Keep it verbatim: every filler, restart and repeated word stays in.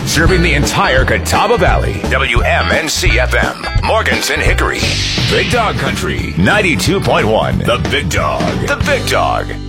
serving the entire Catawba Valley. W M N C F M, Morganton Hickory. Big Dog Country, ninety-two point one. The Big Dog. The Big Dog.